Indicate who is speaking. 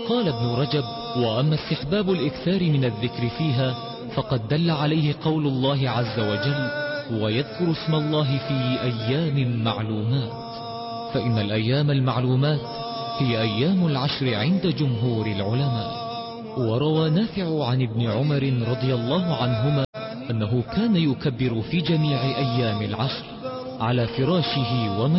Speaker 1: قال ابن رجب: وأما استحباب الإكثار من الذكر فيها فقد دل عليه قول الله عز وجل: ويذكر اسم الله في أيام معلومات. فإن الأيام المعلومات هي أيام العشر عند جمهور العلماء. وروى نافع عن ابن عمر رضي الله عنهما أنه كان يكبر في جميع أيام العشر على فراشه ومن